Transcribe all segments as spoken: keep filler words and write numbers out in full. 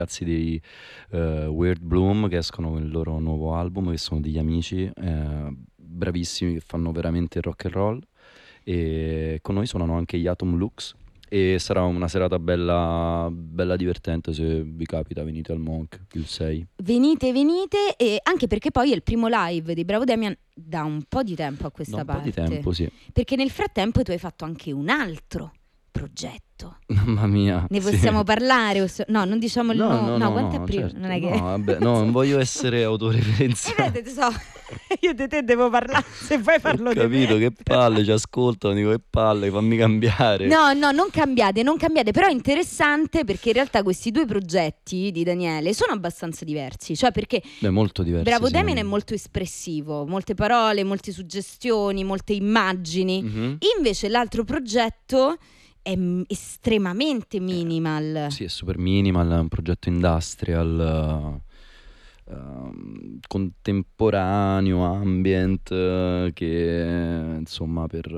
ragazzi dei eh, Weird Bloom che escono con il loro nuovo album, che sono degli amici eh, bravissimi, che fanno veramente il rock and roll, e con noi suonano anche gli Atom Lux, e sarà una serata bella, bella divertente. Se vi capita venite al Monk il sei. Venite, venite, e anche perché poi è il primo live di Bravo Damian da un po' di tempo a questa Da un parte. po' di tempo, sì. Perché nel frattempo tu hai fatto anche un altro progetto. Mamma mia. Ne sì. possiamo parlare? O so- no, non diciamo il No, nome. no, No, no, quanto no, è prima? certo. Non è che... No, vabbè, no, non voglio essere Eh, autoreferenziale. vedi, so, io di te devo parlare, se vuoi parlo Ho di capito, me. che palle, ci ascoltano, dico che palle, fammi cambiare. No, no, non cambiate, non cambiate, però è interessante perché in realtà questi due progetti di Daniele sono abbastanza diversi, cioè perché Beh, molto diverso. Bravo sì, Damien è non- molto espressivo, molte parole, molte suggestioni, molte immagini. Mhm. Invece l'altro progetto è m- estremamente minimal. Sì, è super minimal, è un progetto industrial, eh, ehm, contemporaneo, ambient, eh, che insomma per...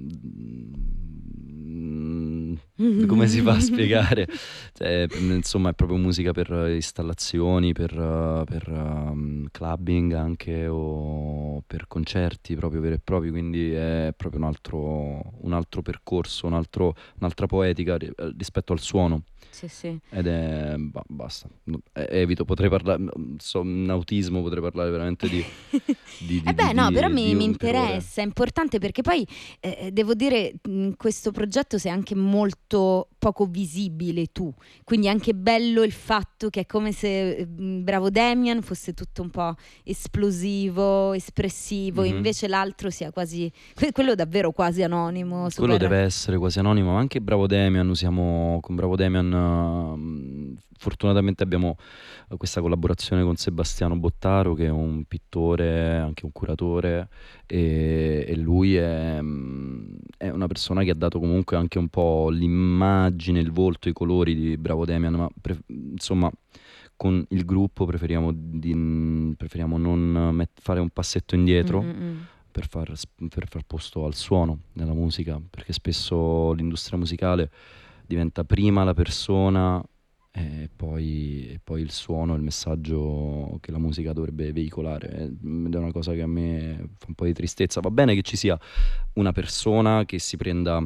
ehm, come si fa a spiegare? Cioè, insomma è proprio musica per installazioni, per, eh, per, ehm, clubbing anche, o per concerti proprio veri e propri, quindi è proprio un altro, un altro percorso, un altro, un'altra poetica ri- rispetto al suono. Sì, sì. Ed è ba- basta. No, eh, evito, potrei parlare, so, in autismo potrei parlare veramente di, di, di, Eh beh, di- no, di- però di mi, mi un- per ore. interessa, è importante perché poi eh, devo dire, in questo progetto sei anche molto poco visibile tu, quindi è anche bello il fatto che è come se eh, Bravo Damian fosse tutto un po' esplosivo, espressivo, Mhm. invece l'altro sia quasi, que- quello davvero quasi anonimo, Quello super... deve essere quasi anonimo, ma anche Bravo Damian, usiamo con Bravo Damian, ehm, fortunatamente abbiamo eh, questa collaborazione con Sebastiano Bottaro, che è un pittore, anche un curatore, e, e lui è, mm, è una persona che ha dato comunque anche un po' l'immagine, il volto, i colori di Bravo Damian, ma pre- insomma con il gruppo preferiamo, di, preferiamo non met- fare un passetto indietro Mm, mm, mm. per far, per far posto al suono nella musica, perché spesso l'industria musicale diventa prima la persona e poi, e poi il suono, il messaggio che la musica dovrebbe veicolare. Ed è una cosa che a me fa un po' di tristezza. Va bene che ci sia una persona che si prenda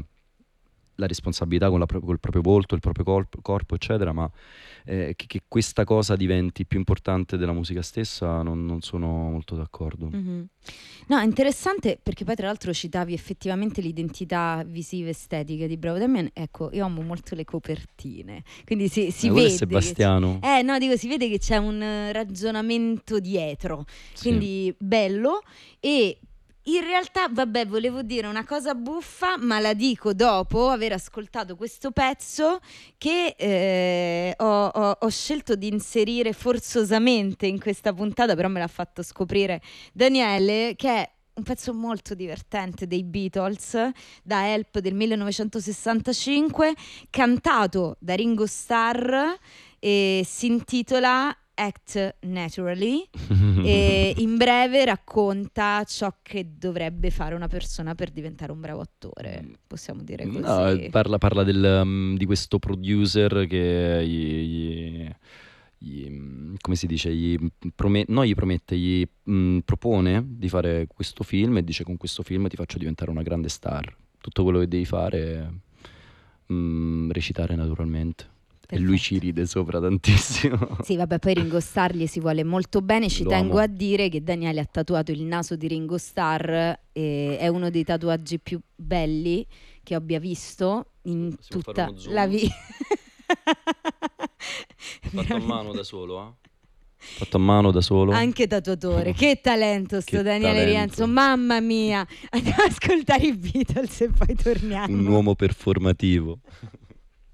la responsabilità con la pro- col proprio volto, il proprio corpo, corpo eccetera, ma eh, che, che questa cosa diventi più importante della musica stessa, non, non sono molto d'accordo. Mhm. No, è interessante perché poi tra l'altro citavi effettivamente l'identità visiva e estetica di Bravo Damian. Ecco, io amo molto le copertine, quindi si, si Eh, quello è vede che Sebastiano. c'è- eh no, dico, si vede che c'è un eh, ragionamento dietro, Sì. quindi bello. E in realtà, vabbè, volevo dire una cosa buffa, ma la dico dopo aver ascoltato questo pezzo che eh, ho, ho- ho scelto di inserire forzosamente in questa puntata, però me l'ha fatto scoprire Daniele, che è un pezzo molto divertente dei Beatles, da Help del millenovecentosessantacinque, cantato da Ringo Starr, e si intitola Act Naturally. E in breve racconta ciò che dovrebbe fare una persona per diventare un bravo attore, possiamo dire così. No, parla, parla del, um, di questo producer che gli, gli- gli, mm, come si dice, gli prome- no, gli promette, gli mm, propone di fare questo film e dice: con questo film ti faccio diventare una grande star. Tutto quello che devi fare è mm, recitare naturalmente. E lui ci Perfetto. ride sopra tantissimo. Sì, vabbè, poi Ringo Starr gli si vuole molto bene. Ci Lo tengo amo. a dire che Daniele ha tatuato il naso di Ringo Starr, e è uno dei tatuaggi più belli che abbia visto in Possiamo fare tutta uno zoom? la vita. Fatto a mano da solo, eh? Fatto a mano da solo. Anche tatuatore, che talento sto Che Daniele talento. Rienzo, mamma mia. Andiamo ad ascoltare i Beatles e poi torniamo. Un uomo performativo.